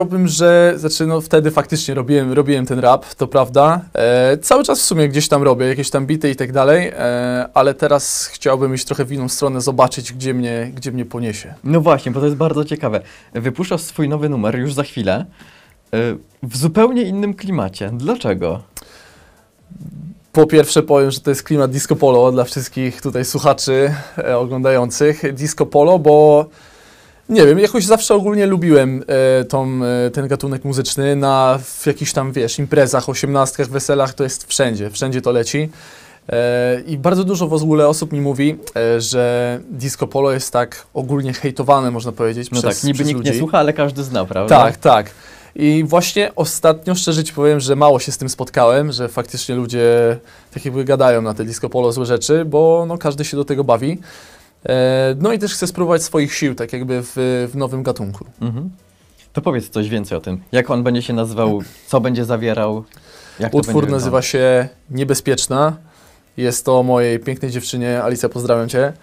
Powiedziałbym, że no wtedy faktycznie robiłem ten rap, to prawda. Cały czas w sumie gdzieś tam robię, jakieś tam bity i tak dalej, ale teraz chciałbym iść trochę w inną stronę, zobaczyć, gdzie mnie poniesie. No właśnie, bo to jest bardzo ciekawe. Wypuszczasz swój nowy numer już za chwilę, w zupełnie innym klimacie. Dlaczego? Po pierwsze powiem, że to jest klimat disco polo dla wszystkich tutaj słuchaczy oglądających. Disco polo, bo nie wiem, jakoś zawsze ogólnie lubiłem ten gatunek muzyczny w jakichś tam, wiesz, imprezach, osiemnastkach, weselach, to jest wszędzie to leci. I bardzo dużo w ogóle osób mi mówi, że disco polo jest tak ogólnie hejtowane, można powiedzieć, przez niby nikt ludzi. nie słucha, ale każdy zna, prawda? Tak. I właśnie ostatnio, szczerze ci powiem, że mało się z tym spotkałem, że faktycznie ludzie tak jakby gadają na te disco polo złe rzeczy, bo no, każdy się do tego bawi. No i też chcę spróbować swoich sił, tak jakby w nowym gatunku. Mhm. To powiedz coś więcej o tym. Jak on będzie się nazywał, co będzie zawierał? Jak to Utwór będzie nazywa się Niebezpieczna. Jest to o mojej pięknej dziewczynie. Alicja, pozdrawiam cię.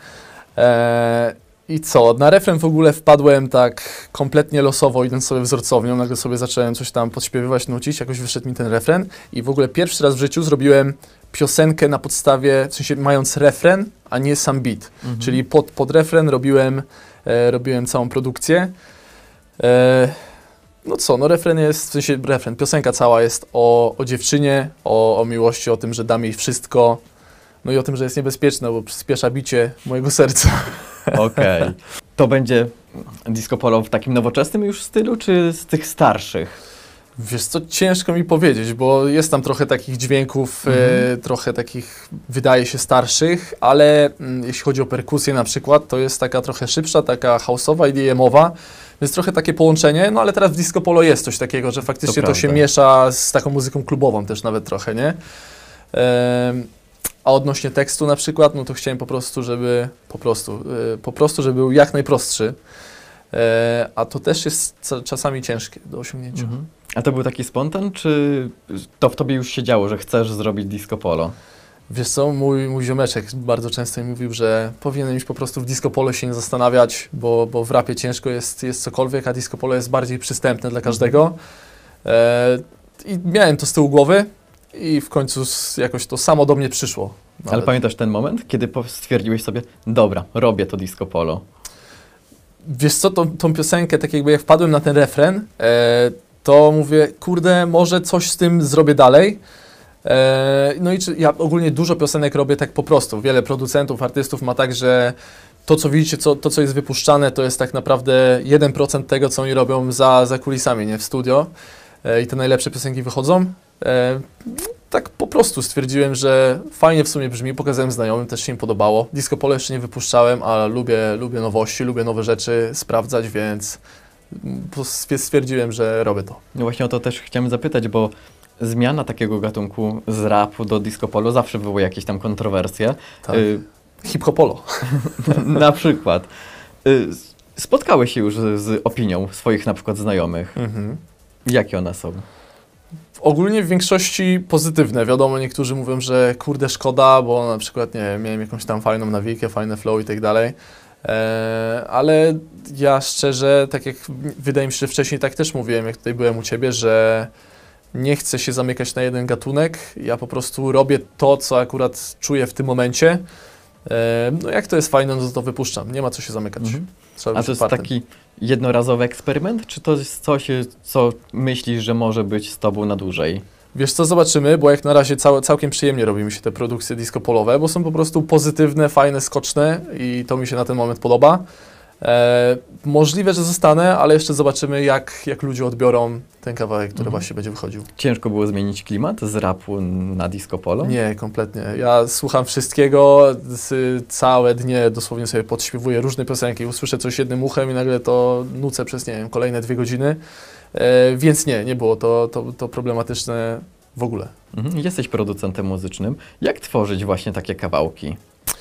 I co? Na refren w ogóle wpadłem tak kompletnie losowo, idąc sobie wzorcownią. Nagle sobie zacząłem coś tam podśpiewywać, nucić. Jakoś wyszedł mi ten refren. I w ogóle pierwszy raz w życiu zrobiłem piosenkę na podstawie, w sensie mając refren, a nie sam beat. Czyli pod refren robiłem całą produkcję. No co, no refren jest, w sensie piosenka cała jest o dziewczynie, o miłości, o tym, że dam jej wszystko, no i o tym, że jest niebezpieczna, bo przyspiesza bicie mojego serca. Okej. To będzie disco polo w takim nowoczesnym już stylu, czy z tych starszych? Wiesz co, ciężko mi powiedzieć, bo jest tam trochę takich dźwięków, trochę takich, wydaje się, starszych, ale jeśli chodzi o perkusję na przykład, to jest taka trochę szybsza, taka house'owa, EDM-owa, więc trochę takie połączenie, no ale teraz w disco polo jest coś takiego, że faktycznie to się miesza z taką muzyką klubową też nawet trochę, nie? A odnośnie tekstu na przykład, no to chciałem żeby żeby był jak najprostszy, a to też jest czasami ciężkie do osiągnięcia. A to był taki spontan, czy to w tobie już się działo, że chcesz zrobić disco polo? Wiesz co, mój ziomeczek bardzo często mi mówił, że powinienem iść po prostu w disco polo, się nie zastanawiać, bo w rapie ciężko jest cokolwiek, a disco polo jest bardziej przystępne dla każdego. I miałem to z tyłu głowy i w końcu jakoś to samo do mnie przyszło. Nawet. Ale pamiętasz ten moment, kiedy stwierdziłeś sobie, dobra, robię to disco polo? Wiesz co, tą piosenkę, tak jakby jak wpadłem na ten refren, to mówię, kurde, może coś z tym zrobię dalej. No i ja ogólnie dużo piosenek robię tak po prostu. Wiele producentów, artystów ma tak, że to, co widzicie, to, co jest wypuszczane, to jest tak naprawdę 1% tego, co oni robią za kulisami, nie, w studio. I te najlepsze piosenki wychodzą. Tak po prostu stwierdziłem, że fajnie w sumie brzmi, pokazałem znajomym, też się im podobało. Disco polo jeszcze nie wypuszczałem, ale lubię nowości, lubię nowe rzeczy sprawdzać, więc stwierdziłem, że robię to. No właśnie o to też chciałem zapytać, bo zmiana takiego gatunku z rapu do disco polo zawsze wywołuje jakieś tam kontrowersje. Tak. Hip-hopolo. Na przykład. Spotkałeś się już z opinią swoich na przykład znajomych. Jakie one są? Ogólnie w większości pozytywne. Wiadomo, niektórzy mówią, że kurde szkoda, bo na przykład nie wiem, miałem jakąś tam fajną nawikę, fajne flow i tak dalej. Ale ja szczerze, tak jak wydaje mi się, że wcześniej tak też mówiłem, jak tutaj byłem u Ciebie, że nie chcę się zamykać na jeden gatunek. Ja po prostu robię to, co akurat czuję w tym momencie. No jak to jest fajne, no to wypuszczam. Nie ma co się zamykać. A to jest taki jednorazowy eksperyment, czy to jest coś, co myślisz, że może być z tobą na dłużej? Wiesz co, zobaczymy, bo jak na razie całkiem przyjemnie robi mi się te produkcje disco polowe, bo są po prostu pozytywne, fajne, skoczne i to mi się na ten moment podoba. Możliwe, że zostanę, ale jeszcze zobaczymy, jak ludzie odbiorą ten kawałek, który właśnie będzie wychodził. Ciężko było zmienić klimat z rapu na disco polo? Nie, kompletnie. Ja słucham wszystkiego, całe dnie dosłownie sobie podśpiewuję różne piosenki, usłyszę coś jednym uchem i nagle to nucę przez, nie wiem, kolejne 2 godziny, więc nie było to problematyczne w ogóle. Jesteś producentem muzycznym. Jak tworzyć właśnie takie kawałki?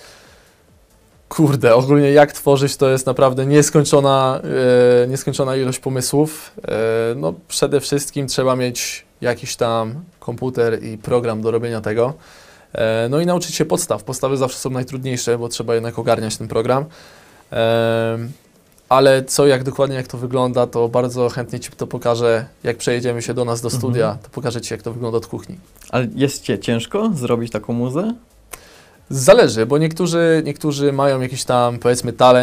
Kurde, ogólnie jak tworzyć, to jest naprawdę nieskończona ilość pomysłów. No przede wszystkim trzeba mieć jakiś tam komputer i program do robienia tego. No i nauczyć się podstaw. Podstawy zawsze są najtrudniejsze, bo trzeba jednak ogarniać ten program. ale jak dokładnie jak to wygląda, to bardzo chętnie Ci to pokażę. Jak przejedziemy się do nas do studia, to pokażę Ci, jak to wygląda od kuchni. Ale jest Cię ciężko zrobić taką muzę? Zależy, bo niektórzy mają jakiś tam, powiedzmy, talent,